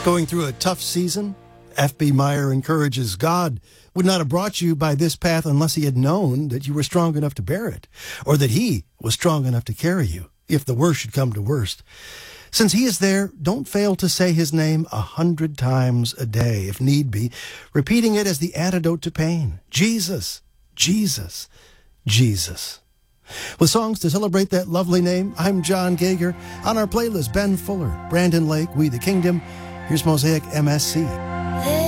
Going through a tough season? F.B. Meyer encourages God would not have brought you by this path unless he had known that you were strong enough to bear it, or that he was strong enough to carry you, if the worst should come to worst. Since he is there, don't fail to say his name 100 times a day, if need be, repeating it as the antidote to pain. Jesus, Jesus, Jesus. With songs to celebrate that lovely name, I'm John Gager. On our playlist, Ben Fuller, Brandon Lake, We the Kingdom. Here's Mosaic MSC.